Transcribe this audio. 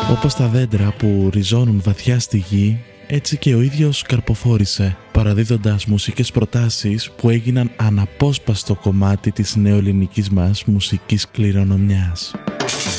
Όπως τα δέντρα που ριζώνουν βαθιά στη γη, έτσι και ο ίδιος καρποφόρησε, παραδίδοντας μουσικές προτάσεις που έγιναν αναπόσπαστο κομμάτι της νεοελληνικής μας μουσικής κληρονομιάς.